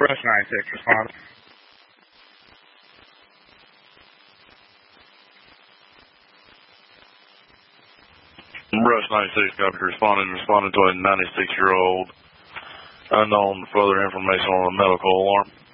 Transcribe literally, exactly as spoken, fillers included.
Rush ninety-six, respond. Rush ninety-six, copy, responding, responding to a ninety-six-year-old unknown. Further information on the medical alarm.